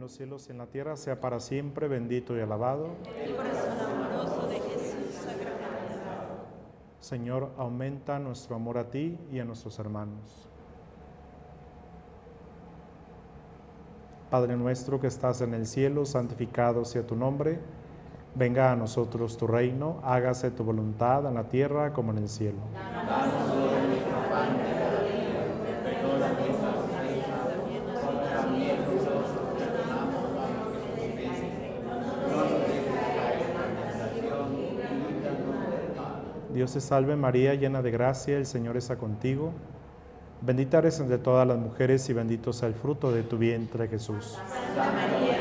los cielos y en la tierra, sea para siempre bendito y alabado. El corazón amoroso de Jesús sacramentado. Señor, aumenta nuestro amor a ti y a nuestros hermanos. Padre nuestro que estás en el cielo, santificado sea tu nombre. Venga a nosotros tu reino, hágase tu voluntad en la tierra como en el cielo. Danos hoy nuestro pan de cada día, perdona nuestras ofensas, también nosotros perdonamos a los que nos ofenden. No nos dejes caer en la tentación y líbranos del mal. Dios te salve María, llena de gracia, el Señor está contigo. Bendita eres entre todas las mujeres y bendito sea el fruto de tu vientre, Jesús. Santa María,